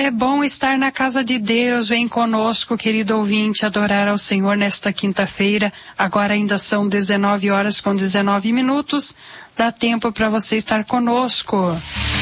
é bom estar na casa de Deus. Vem conosco, querido ouvinte, adorar ao Senhor nesta quinta-feira. Agora ainda são 19 horas com 19 minutos. Dá tempo para você estar conosco.